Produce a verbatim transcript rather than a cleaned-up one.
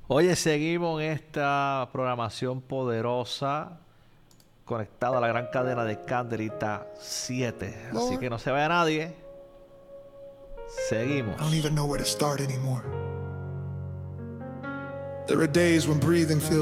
Oye, seguimos en esta programación poderosa conectada a la gran cadena de Candelita siete. Así que no se vaya nadie. Seguimos. I don't even know where to start anymore. There are days when breathing feels